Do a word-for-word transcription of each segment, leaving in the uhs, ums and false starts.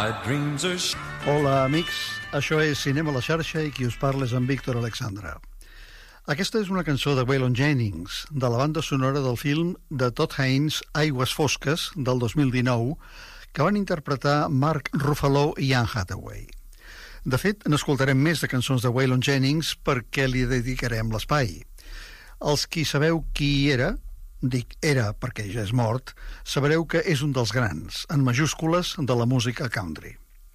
Hola, amics. Això és Cinema a la xarxa i qui us parla és en Víctor Alexandra. Aquesta és una cançó de Waylon Jennings, de la banda sonora del film de Todd Haynes, Aigües fosques, del dos mil dinou, que van interpretar Mark Ruffalo i Anne Hathaway. De fet, n'escoltarem més de cançons de Waylon Jennings perquè li dedicarem l'espai. Els qui sabeu qui era, dic era perquè ja és mort, sabreu que és un dels grans, en majúscules, de la música country.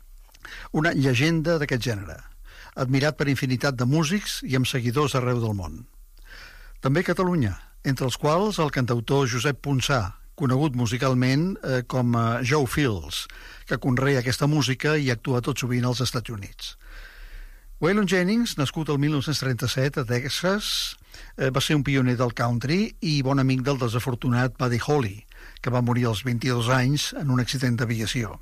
Una llegenda d'aquest gènere, admirat per infinitat de músics i amb seguidors arreu del món. També a Catalunya, entre els quals el cantautor Josep Ponsà, conegut musicalment eh, com a Joe Fields, que conrea aquesta música i actua tot sovint als Estats Units. Waylon Jennings, nascut el mil nou-cents trenta-set a Texas, eh, va ser un pioner del country i bon amic del desafortunat Buddy Holly, que va morir als vint-i-dos anys en un accident d'aviació.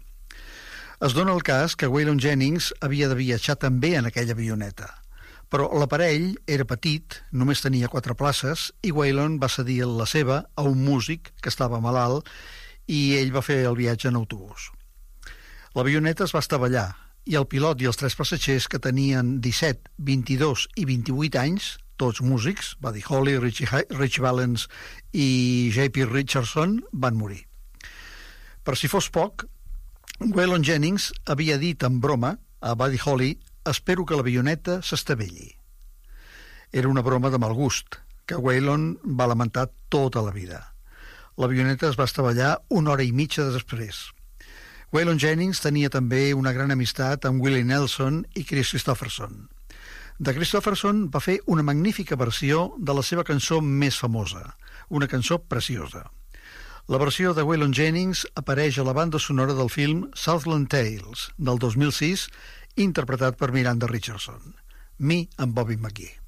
Es dona el cas que Waylon Jennings havia de viatjar també en aquella avioneta, però l'aparell era petit, només tenia quatre places, i Waylon va cedir la seva a un músic que estava malalt i ell va fer el viatge en autobús. L'avioneta es va estavellar i el pilot i els tres passatgers, que tenien disset, vint-i-dos i vint-i-vuit anys, tots músics, Buddy Holly, Richie, Richie Valens i J P Richardson, van morir. Per si fos poc, Waylon Jennings havia dit en broma a Buddy Holly: espero que l'avioneta s'estavelli. Era una broma de mal gust, que Waylon va lamentar tota la vida. L'avioneta es va estavellar una hora i mitja després. Waylon Jennings tenia també una gran amistat amb Willie Nelson i Chris Christopherson. De Christopherson va fer una magnífica versió de la seva cançó més famosa, una cançó preciosa. La versió de Waylon Jennings apareix a la banda sonora del film Southland Tales, del dos mil sis, interpretat per Miranda Richardson. Mi amb Bobby McGee.